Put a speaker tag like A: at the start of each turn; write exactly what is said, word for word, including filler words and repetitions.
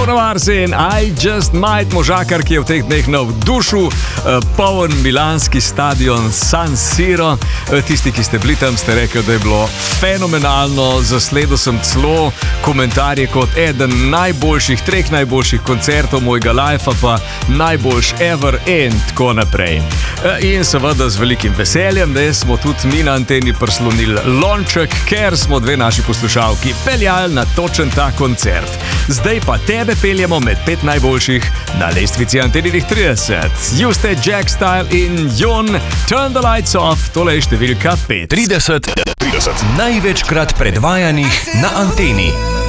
A: Bruno Mars in I Just Might, možakar, ki je v teh dneh navdušil poln milanski stadion San Siro. Tisti, ki ste bili tam, ste rekli, da je bilo fenomenalno. Zasledil sem celo komentarje kot eden najboljših, treh najboljših koncertov mojega lifea, pa najboljš ever in tako naprej. In seveda z velikim veseljem, da smo tudi mi na anteni prislonili lonček, ker smo dve naši poslušalki peljali na točen ta koncert. Zdaj pa tebe peljemo med pet najboljših na lestvici Anteninih trideset. Juste, Jack Style in Jon, Turn the Lights Off, tole je številka pet.
B: trideset, trideset največkrat predvajanih na anteni.